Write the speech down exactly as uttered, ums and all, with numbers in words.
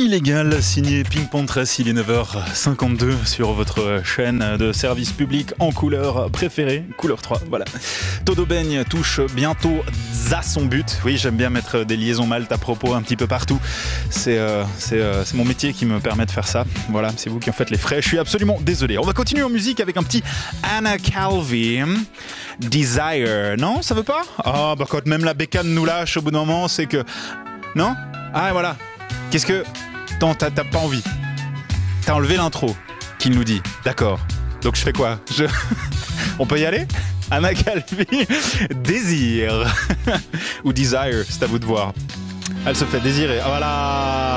Illégal, signé Pink Panthers, il est neuf heures cinquante-deux sur votre chaîne de service public en couleur préférée, couleur trois, voilà. Todo Beigne touche bientôt à son but. Oui, j'aime bien mettre des liaisons maltes à propos un petit peu partout. C'est, euh, c'est, euh, c'est mon métier qui me permet de faire ça. Voilà, c'est vous qui en faites les frais. Je suis absolument désolé. On va continuer en musique avec un petit Anna Calvi. Desire. Non, ça veut pas? Ah, oh, bah quand même la bécane nous lâche au bout d'un moment, c'est que... Non? Ah, voilà. Qu'est-ce que... Attends, t'as, t'as pas envie. T'as enlevé l'intro qu'il nous dit. D'accord. Donc je fais quoi? je... On peut y aller? Anna Calvi, Désir. Ou Desire, c'est à vous de voir. Elle se fait désirer. Voilà.